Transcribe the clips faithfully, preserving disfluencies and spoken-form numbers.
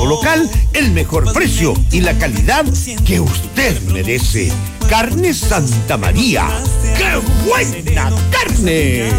local, el mejor precio y la calidad que usted merece. Carne Santa María. ¡Qué buena carne!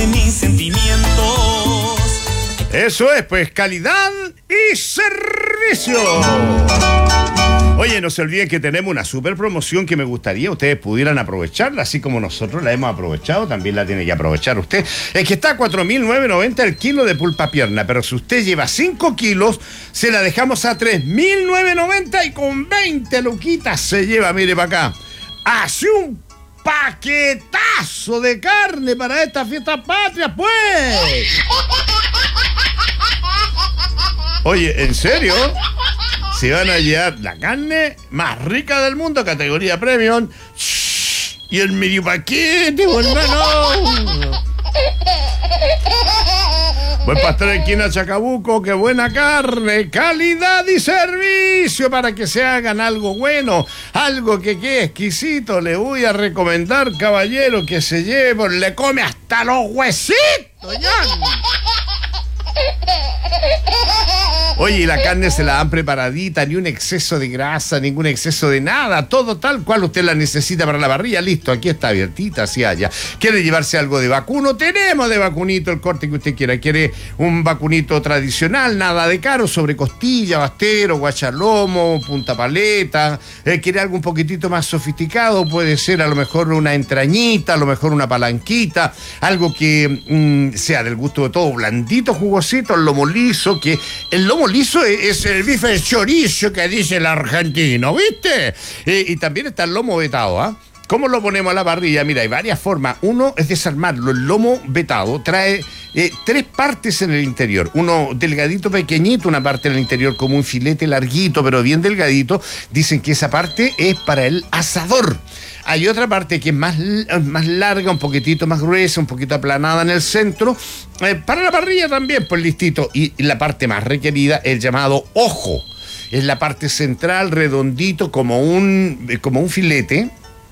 Eso es, pues, calidad y servicio. Oye, no se olviden que tenemos una super promoción que me gustaría ustedes pudieran aprovecharla, así como nosotros la hemos aprovechado, también la tiene que aprovechar usted. Es que está a cuatro mil novecientos noventa el kilo de pulpa pierna, pero si usted lleva cinco kilos, se la dejamos a tres mil novecientos noventa y con veinte luquitas se lleva, mire para acá. Hace un paquetazo de carne para estas fiestas patrias, pues. Oye, ¿en serio? Se van a llevar la carne más rica del mundo, categoría premium. ¡Shh! Y el medio paquete, hermano. Buen pastor aquí en Chacabuco, qué buena carne, calidad y servicio para que se hagan algo bueno, algo que quede exquisito. Le voy a recomendar, caballero, que se lleve, le come hasta los huesitos, ya. Oye, y la carne se la dan preparadita, ni un exceso de grasa, ningún exceso de nada, todo tal cual usted la necesita para la parrilla, listo, aquí está abiertita, así allá. ¿Quiere llevarse algo de vacuno? Tenemos de vacunito el corte que usted quiera. ¿Quiere un vacunito tradicional, nada de caro, sobre costilla, bastero, guachalomo, punta paleta? Eh, ¿Quiere algo un poquitito más sofisticado? Puede ser a lo mejor una entrañita, a lo mejor una palanquita, algo que mmm, sea del gusto de todo, blandito, jugosito, el lomo liso, que el lomo liso es el bife de chorizo que dice el argentino, ¿viste? Eh, y también está el lomo vetado, ¿ah? ¿eh? ¿Cómo lo ponemos a la parrilla? Mira, hay varias formas. Uno es desarmarlo. El lomo vetado trae eh, tres partes en el interior. Uno delgadito, pequeñito, una parte en el interior como un filete larguito, pero bien delgadito. Dicen que esa parte es para el asador. Hay otra parte que es más, más larga, un poquitito más gruesa, un poquito aplanada en el centro. Eh, para la parrilla también, pues listito. Y, y la parte más requerida, el llamado ojo. Es la parte central, redondito, como un, como un filete.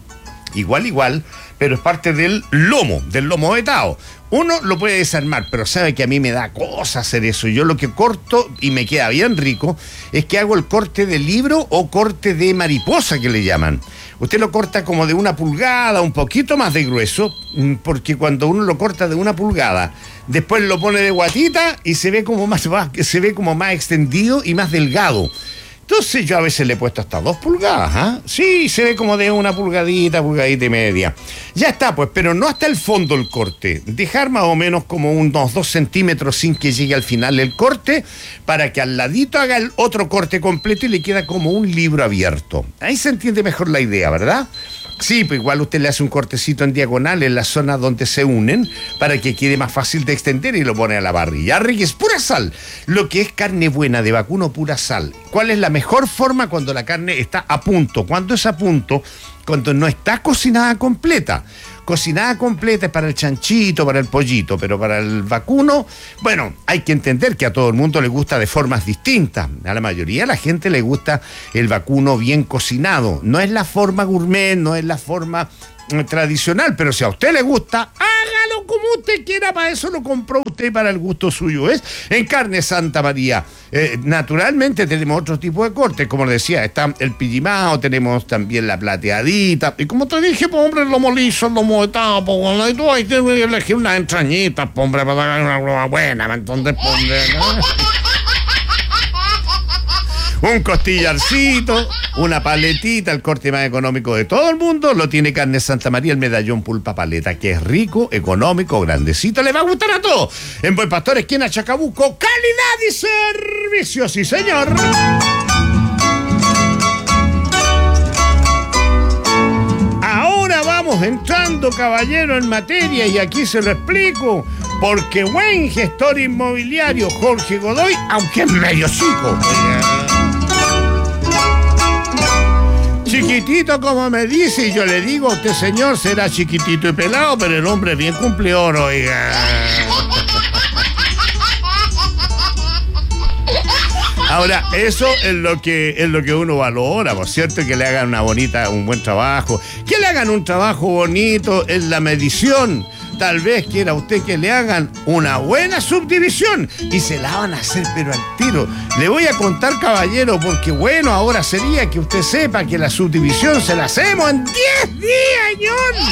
Igual, igual, pero es parte del lomo, del lomo vetado. Uno lo puede desarmar, pero sabe que a mí me da cosa hacer eso. Yo lo que corto, y me queda bien rico, es que hago el corte de libro o corte de mariposa, que le llaman. Usted lo corta como de una pulgada, un poquito más de grueso, porque cuando uno lo corta de una pulgada, después lo pone de guatita y se ve como más, se ve como más extendido y más delgado. Entonces yo a veces le he puesto hasta dos pulgadas, ¿ah? ¿eh? Sí, se ve como de una pulgadita, pulgadita y media. Ya está, pues, pero no hasta el fondo el corte. Dejar más o menos como unos dos centímetros sin que llegue al final el corte, para que al ladito haga el otro corte completo y le queda como un libro abierto. Ahí se entiende mejor la idea, ¿verdad? Sí, pues igual usted le hace un cortecito en diagonal en la zona donde se unen para que quede más fácil de extender y lo pone a la parrilla. Arre, es pura sal. Lo que es carne buena de vacuno, pura sal. ¿Cuál es la mejor forma? Cuando la carne está a punto. ¿Cuándo es a punto? Cuando no está cocinada completa. Cocinada completa es para el chanchito, para el pollito, pero para el vacuno, bueno, hay que entender que a todo el mundo le gusta de formas distintas. A la mayoría de la gente le gusta el vacuno bien cocinado. No es la forma gourmet, no es la forma eh, tradicional, pero si a usted le gusta, hágalo como usted quiera, para eso lo compró usted, para el gusto suyo. Es en Carne Santa María. Eh, naturalmente tenemos otro tipo de cortes, como les decía, está el pillimao, tenemos también la plateadita, y como te dije, pues hombre, el lomo liso, el lomo vetado, pues, y tú ahí tienes que elegir unas entrañitas, pues, hombre, para dar una broma buena, entonces, pues, hombre, ¿no? Un costillarcito, una paletita, el corte más económico de todo el mundo, lo tiene Carne Santa María, el medallón pulpa paleta, que es rico, económico, grandecito, le va a gustar a todos. En Buen Pastor, esquina Chacabuco, calidad y servicio, sí señor. Ahora vamos entrando, caballero, en materia, y aquí se lo explico, porque buen gestor inmobiliario Jorge Godoy, aunque es medio chico, chiquitito como me dice, y yo le digo, usted señor será chiquitito y pelado, pero el hombre bien cumplidor, oiga. Ahora, eso es lo que es lo que uno valora, por cierto, que le hagan una bonita, un buen trabajo, que le hagan un trabajo bonito en la medición tal vez quiera usted que le hagan una buena subdivisión y se la van a hacer pero al tiro. Le voy a contar, caballero, porque bueno, ahora sería que usted sepa que la subdivisión se la hacemos en diez días, ñón.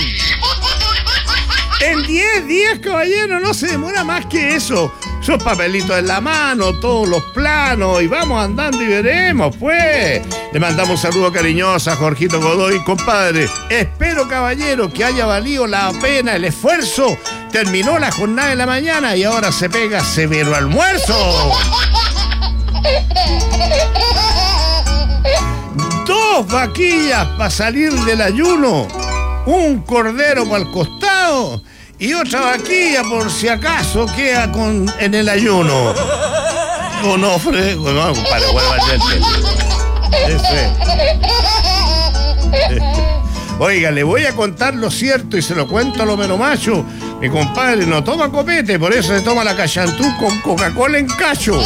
En diez días, caballero, no se demora más que eso. Sus papelitos en la mano, todos los planos, y vamos andando y veremos, pues. Le mandamos un saludo cariñoso a Jorgito Godoy, compadre. Espero, caballero, que haya valido la pena el esfuerzo. Terminó la jornada de la mañana y ahora se pega severo almuerzo. Dos vaquillas para salir del ayuno, un cordero para el costado y otra vaquilla por si acaso queda con, en el ayuno. Onofre, no, compadre, vuelva a gente. Oiga, le voy a contar lo cierto y se lo cuento a lo menos macho. Mi compadre no toma copete, por eso se toma la cachantú con Coca-Cola en cacho.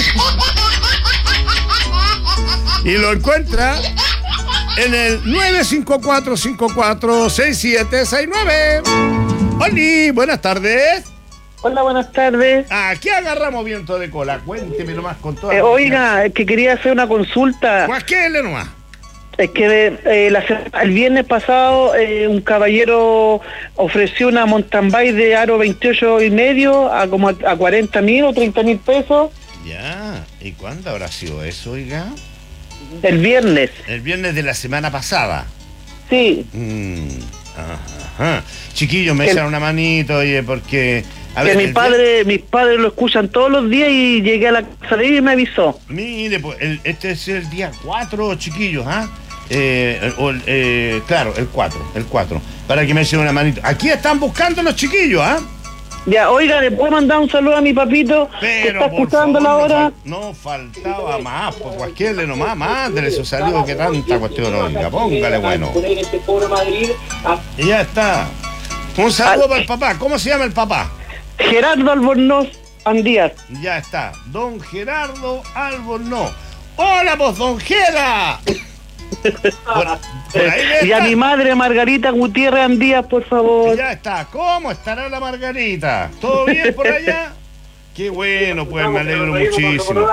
Y lo encuentra en el nueve cinco cuatro cinco cuatro seis siete seis nueve. Oli, buenas tardes. Hola, buenas tardes. Aquí agarramos viento de cola. Cuénteme nomás con toda eh, la Oiga, es que quería hacer una consulta. Cualquiera nomás. Es que eh, la, el viernes pasado eh, un caballero ofreció una mountain bike de aro veintiocho y medio a como a, a cuarenta mil o treinta mil pesos. Ya, ¿y cuándo habrá sido eso, oiga? El viernes. El viernes de la semana pasada. Sí. Mm, ajá. Chiquillos, me echan una manito, oye, porque... A que ver, mi padre, mis padres lo escuchan todos los días y llegué a la casa de ellos y me avisó. Mire, pues, el, este es el día cuatro, chiquillos, ¿ah? Eh, o, eh, claro, el cuatro, el cuatro. Para que me echen una manito. Aquí están buscando los chiquillos, ¿ah? Ya, oiga, ¿le puedo mandar un saludo a mi papito? Pero, que está escuchando la hora? No, fal, no faltaba más, pues cualquiera nomás, mándele su saludo, que tanta cuestión, oiga, póngale bueno. Y ya está. Un saludo Al... para el papá. ¿Cómo se llama el papá? Gerardo Albornoz Andías. Ya está, don Gerardo Albornoz. ¡Hola, pues, don Gera! Por, por ahí y a mi madre Margarita Gutiérrez Andías, por favor. Ya está. ¿Cómo estará la Margarita? ¿Todo bien por allá? Qué bueno, pues me alegro muchísimo.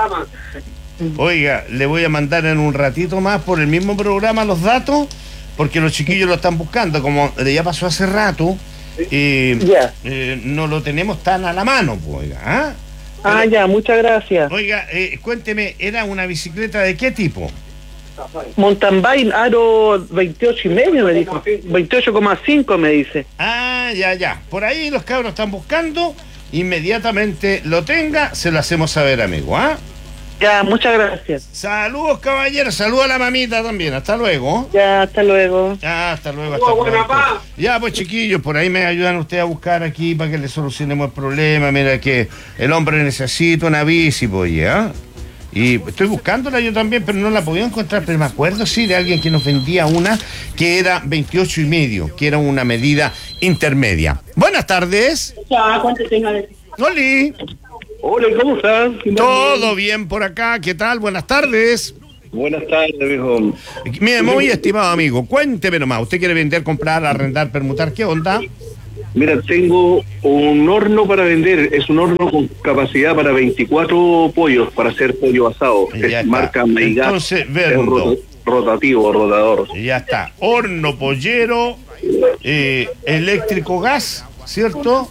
Oiga, le voy a mandar en un ratito más por el mismo programa los datos, porque los chiquillos lo están buscando, como ya pasó hace rato. Eh, ya. Eh, no lo tenemos tan a la mano, pues, oiga. ¿Ah? Ah, Pero, ya, muchas gracias. Oiga, eh, cuénteme, ¿era una bicicleta de qué tipo? Mountain bike, aro veintiocho y medio, me dijo. veintiocho coma cinco me dice. Ah, ya, ya. Por ahí los cabros están buscando. Inmediatamente lo tenga, se lo hacemos saber, amigo, ¿ah? Ya, muchas gracias. Saludos, caballeros. Saludos a la mamita también. Hasta luego. Ya, hasta luego. Ya, hasta luego. Hasta luego. Ya, pues, chiquillos, por ahí me ayudan ustedes a buscar aquí para que le solucionemos el problema. Mira que el hombre necesita una bici, pues, ¿ya? Y estoy buscándola yo también, pero no la podía encontrar. Pero me acuerdo, sí, de alguien que nos vendía una que era veintiocho y medio, que era una medida intermedia. Buenas tardes. Ya, ¿cuánto tenga de... Oli. Hola, ¿cómo estás? Todo bien por acá, ¿qué tal? Buenas tardes. Buenas tardes, viejo. Mire, muy estimado amigo, cuénteme nomás, ¿usted quiere vender, comprar, arrendar, permutar? ¿Qué onda? Mira, tengo un horno para vender, es un horno con capacidad para veinticuatro pollos, para hacer pollo asado. Ya es está. marca Meigat. Entonces, vendo. Es rotativo, rotador. Ya está, horno pollero, eh, eléctrico gas, ¿cierto?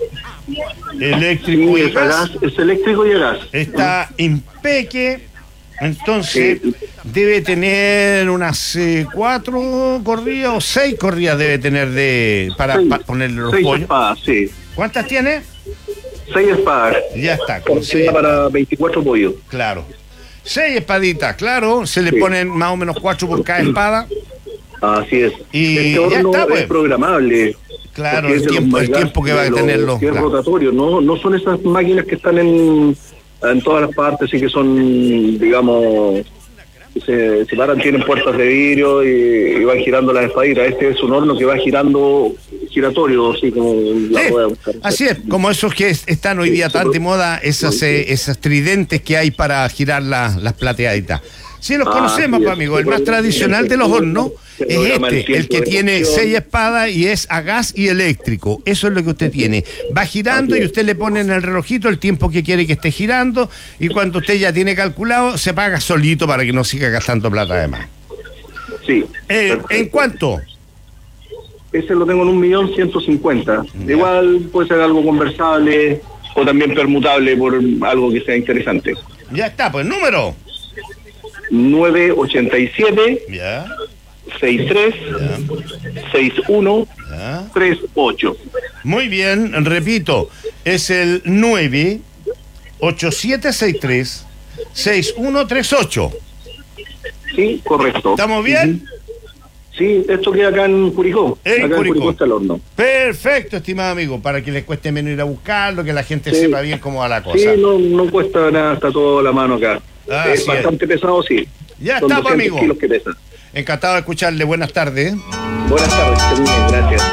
Eléctrico Sí, y es, gas. gas, es eléctrico y a gas. Está impeque, entonces Sí. debe tener unas eh, cuatro corridas o seis corridas debe tener de para Seis. pa, ponerle los Seis pollos. espadas, sí. ¿Cuántas tiene? Seis espadas. Ya está, con Con seis, para veinticuatro pollos. claro. Seis espaditas, claro, se le Sí. ponen más o menos cuatro por cada espada. Así es. Y este ya horno está, pues. es programable. Claro, Porque el es de los tiempo, el Meigat, tiempo que va a de los tenerlo. que es Claro. rotatorio, no, no son esas máquinas que están en, en todas las partes y que son, digamos, que se, se paran, tienen puertas de vidrio y, y van girando las espaditas. Este es un horno que va girando giratorio, así como la Sí, voy a buscar. así es, como esos que es- están hoy día tan de moda, esas, eh, esas tridentes que hay para girar la- las plateaditas. Sí, los Ah, conocemos, sí, pues, amigo. El sí, más sí, tradicional sí, de los sí, hornos sí, es programa el este, el tiempo que de tiene cocción. seis espadas y es a gas y eléctrico. Eso es lo que usted tiene. Va girando Así y es. usted le pone en el relojito el tiempo que quiere que esté girando y cuando usted ya tiene calculado, se paga solito para que no siga gastando plata además. Sí. Eh, ¿En perfecto. cuánto? Ese lo tengo en un millón ciento cincuenta. Ya. Igual puede ser algo conversable o también permutable por algo que sea interesante. Ya está, pues número. nueve ochenta y siete, Ya, sesenta y tres, ya, sesenta y uno, ya. treinta y ocho. Muy bien, repito, es el nueve ocho siete seis tres seis uno tres ocho. Sí, correcto. ¿Estamos bien? Sí, esto queda acá en Curicó. En acá Curicó. en Curicó está el horno. Perfecto, estimado amigo, para que les cueste menos ir a buscarlo, que la gente Sí. sepa bien cómo va la cosa. Sí, no, no cuesta nada, está todo a la mano acá. Ah, es sí bastante pesado, sí. Ya Son está, doscientos amigo. kilos que pesa. Encantado de escucharle, buenas tardes. Buenas tardes, que estén bien, gracias.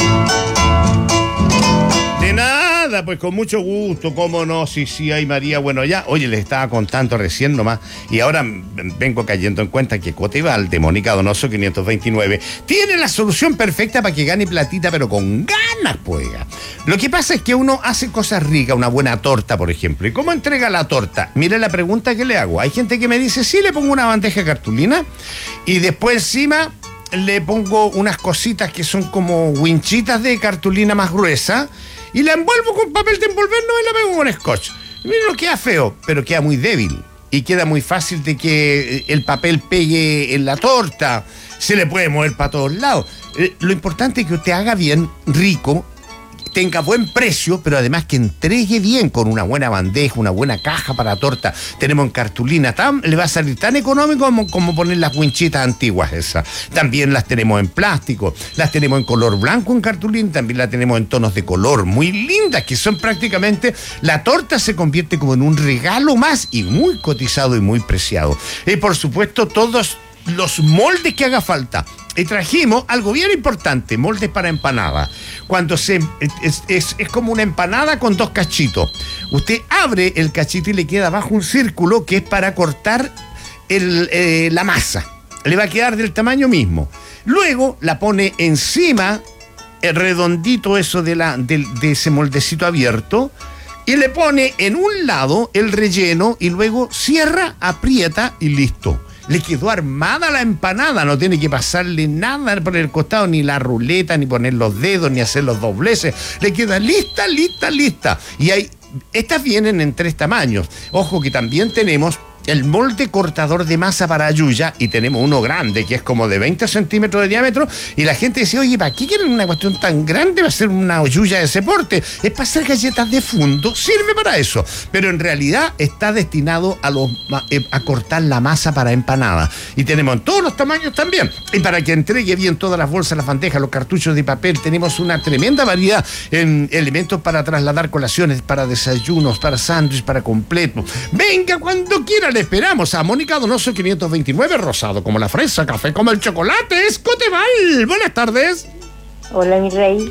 De nada, pues con mucho gusto, cómo no, sí, sí, ay María, bueno ya, oye, les estaba contando recién nomás, y ahora mm, vengo cayendo en cuenta que Coteval de Mónica Donoso quinientos veintinueve tiene la solución perfecta para que gane platita, pero con ganas, pues. Lo que pasa es que uno hace cosas ricas, una buena torta, por ejemplo, ¿y cómo entrega la torta? Mire la pregunta que le hago, hay gente que me dice, sí, le pongo una bandeja de cartulina, y después encima le pongo unas cositas que son como winchitas de cartulina más gruesa, y la envuelvo con papel de envolver, no y la pego con scotch. Y mira, no queda feo, pero queda muy débil. Y queda muy fácil de que el papel pegue en la torta. Se le puede mover para todos lados. Eh, lo importante es que usted haga bien, rico, tenga buen precio, pero además que entregue bien con una buena bandeja, una buena caja para torta. Tenemos en cartulina, tan, le va a salir tan económico como, como poner las winchitas antiguas esas. También las tenemos en plástico, las tenemos en color blanco en cartulina, también las tenemos en tonos de color muy lindas, que son prácticamente, la torta se convierte como en un regalo más y muy cotizado y muy preciado. Y por supuesto todos los moldes que haga falta. Y trajimos algo bien importante, moldes para empanada. Cuando se es, es, es como una empanada con dos cachitos. Usted abre el cachito y le queda abajo un círculo que es para cortar el, eh, la masa. Le va a quedar del tamaño mismo. Luego la pone encima, el redondito eso de, la, de, de ese moldecito abierto, y le pone en un lado el relleno y luego cierra, aprieta y listo. Le quedó armada la empanada, no tiene que pasarle nada por el costado, ni la ruleta, ni poner los dedos, ni hacer los dobleces. Le queda lista, lista, lista. Y hay, estas vienen en tres tamaños. Ojo que también tenemos el molde cortador de masa para ayuya, y tenemos uno grande que es como de veinte centímetros de diámetro, y la gente dice, oye, ¿para qué quieren una cuestión tan grande? Va a ser una ayuya de ese porte. Es para hacer galletas de fondo, sirve para eso, pero en realidad está destinado a, los, a cortar la masa para empanada, y tenemos en todos los tamaños también, y para que entregue bien todas las bolsas, las bandejas, los cartuchos de papel, tenemos una tremenda variedad en elementos para trasladar colaciones, para desayunos, para sándwiches, para completo. Venga cuando quiera, le esperamos a Mónica Donoso quinientos veintinueve, rosado como la fresa, café como el chocolate, es Coteval. Buenas tardes. Hola, mi rey.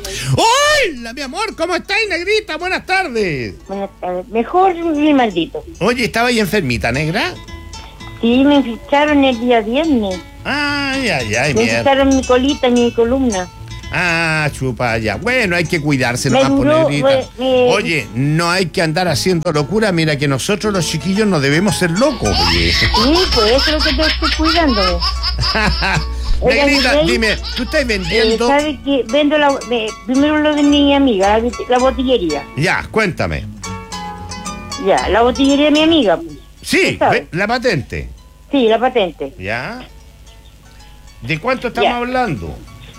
Hola, mi amor, ¿cómo estáis, negrita? Buenas tardes. Buenas tardes. Mejor mi maldito. Oye, ¿estaba ahí enfermita, negra? Sí, me ficharon el día viernes. Ay, ay, ay, Me mierda. ficharon mi colita y mi columna. Ah, chupa ya. Bueno, hay que cuidarse Me nomás, por duró, negrita. me- Oye, no hay que andar haciendo locura. Mira que nosotros los chiquillos no debemos ser locos, oye. Sí, pues eso es lo que te estoy cuidando. Oiga, Negrita, mi rey, dime, ¿tú estás Eh, vendiendo? ¿Sabe que vendo la, me- primero lo de mi amiga, la, la botillería? Ya, cuéntame. Ya, la botillería de mi amiga. Pues. Sí, ¿Sabe? ve- la patente. Sí, la patente. ¿Ya? ¿De cuánto estamos Ya. hablando?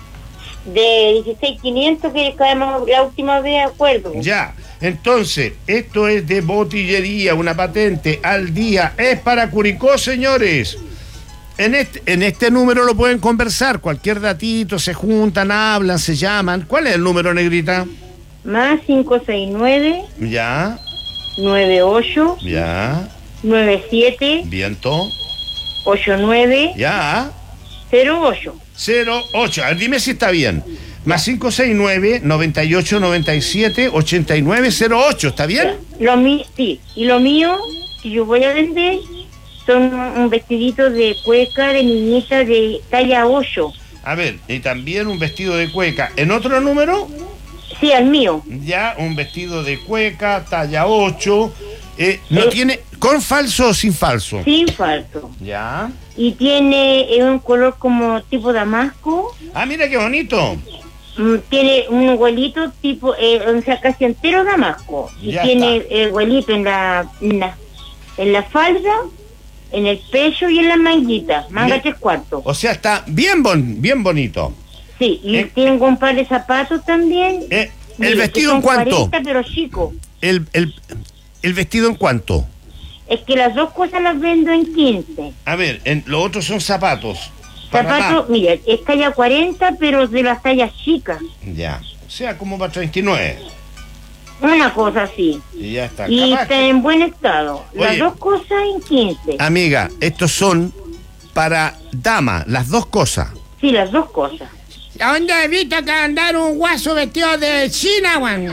De dieciséis mil quinientos que quedamos la última vez de acuerdo. Ya. Entonces, esto es de botillería, una patente al día. Es para Curicó, señores. En este, en este número lo pueden conversar. Cualquier datito, se juntan, hablan, se llaman. ¿Cuál es el número, negrita? Más cinco seis nueve, Ya, nueve ocho, ya. nueve siete, Viento. ocho nueve, Ya. cero ocho. cero ocho. A ver, dime si está bien. Más cinco seis nueve, noventa y ocho, noventa y siete, ochenta y nueve, cero ocho. ¿Está bien? Lo mi, sí, y lo mío, que yo voy a vender, son un vestidito de cueca de niñita de talla ocho. A ver, y también un vestido de cueca. ¿En otro número? Sí, al mío. Ya, un vestido de cueca, talla ocho. Eh, ¿No Eh. tiene con falso o sin falso? Sin falso. Ya. Y tiene eh, un color como tipo damasco. Ah, mira qué bonito. Mm, Tiene un huelito tipo, eh, o sea, casi entero damasco. Y Ya tiene está. el huelito en la, en la en la falda, en el pecho y en la manguita. Manga Bien. tres cuartos. O sea, está bien bon, bien bonito. Sí, y Eh. tiene un par de zapatos también. Eh, ¿El Mire, vestido que en son cuánto? cuarenta, pero chico. El, el, ¿El vestido en cuánto? Es que las dos cosas las vendo en quince. A ver, en, los otros son zapatos. Para Zapatos, mire, es talla cuarenta, pero de las tallas chicas. más. Ya. O sea, como para treinta y nueve. Una cosa así. Y ya está. Y Capaz está que- en buen estado. Las Oye. dos cosas en quince. Amiga, estos son para dama, las dos cosas. Sí, las dos cosas. ¿A dónde he visto que andar un guaso vestido de China, weón?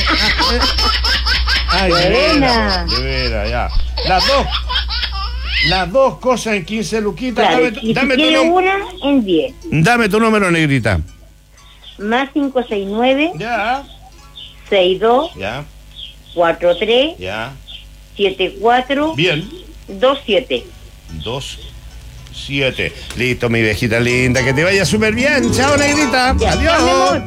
Ay, de Buena. veras, de veras, ya. Las dos. Las dos cosas en quince luquitas. Claro, Dame, tu- y si dame, tu quiere nom- una, en diez. dame tu número, negrita. Más cinco seis nueve, Ya, seis dos, ya, cuatro tres, ya. siete cuatro, Bien. dos siete. Dos, siete. Listo, mi viejita linda. Que te vaya súper bien. Chao, negrita. Ya, mi Adiós. amor.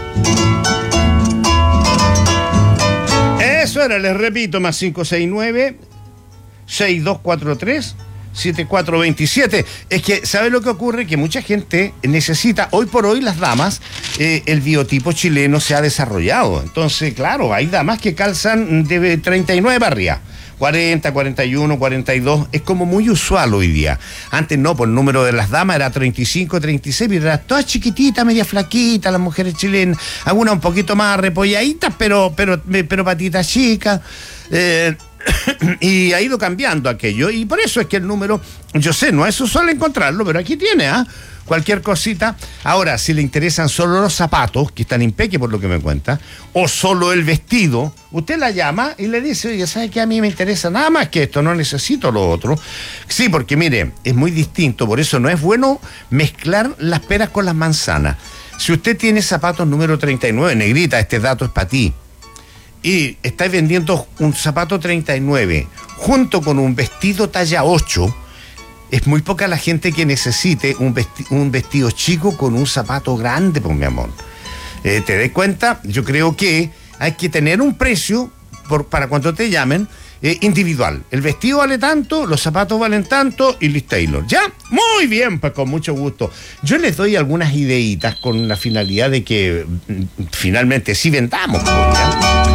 Eso era, les repito, más cinco seis nueve, seis dos cuatro tres, siete cuatro dos siete. Es que, ¿sabe lo que ocurre? Que mucha gente necesita, hoy por hoy las damas, eh, el biotipo chileno se ha desarrollado. Entonces, claro, hay damas que calzan de treinta y nueve para arriba. cuarenta, cuarenta y uno, cuarenta y dos, es como muy usual hoy día. Antes no, por el número de las damas era treinta y cinco, treinta y seis, pero eran todas chiquititas, media flaquitas, las mujeres chilenas, algunas un poquito más repolladitas, pero, pero, pero patitas chicas. Eh, y ha ido cambiando aquello, y por eso es que el número, yo sé, no es usual encontrarlo, pero aquí tiene, ¿ah? Cualquier cosita. Ahora, si le interesan solo los zapatos, que están impeque por lo que me cuenta, o solo el vestido, usted la llama y le dice, oye, ¿sabe qué? A mí me interesa nada más que esto, no necesito lo otro. Sí, porque mire, es muy distinto, por eso no es bueno mezclar las peras con las manzanas. Si usted tiene zapatos número treinta y nueve, negrita, este dato es para ti, y estáis vendiendo un zapato treinta y nueve junto con un vestido talla ocho, es muy poca la gente que necesite un, vesti un vestido chico con un zapato grande, pues mi amor. Eh, ¿Te das cuenta? Yo creo que hay que tener un precio por, para cuando te llamen eh, individual. El vestido vale tanto, los zapatos valen tanto y Liz Taylor. ¿Ya? Muy bien, pues con mucho gusto. Yo les doy algunas ideitas con la finalidad de que mm, finalmente sí vendamos, pues, ¿ya?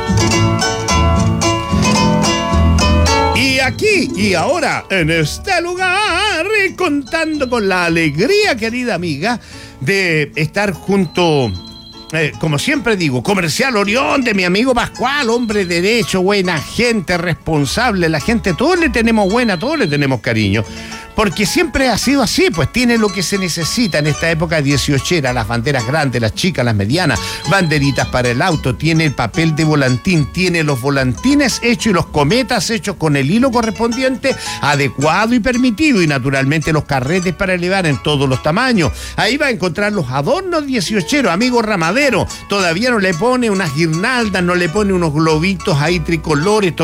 Y aquí y ahora, en este lugar, contando con la alegría, querida amiga, de estar junto, eh, como siempre digo, Comercial Orión, de mi amigo Pascual, hombre derecho, buena gente, responsable, la gente, todos le tenemos buena, todos le tenemos cariño. Porque siempre ha sido así, pues tiene lo que se necesita en esta época dieciochera, las banderas grandes, las chicas, las medianas, banderitas para el auto, tiene el papel de volantín, tiene los volantines hechos y los cometas hechos con el hilo correspondiente, adecuado y permitido, y naturalmente los carretes para elevar en todos los tamaños. Ahí va a encontrar los adornos dieciocheros, amigo ramadero, todavía no le pone unas guirnaldas, no le pone unos globitos ahí tricolores,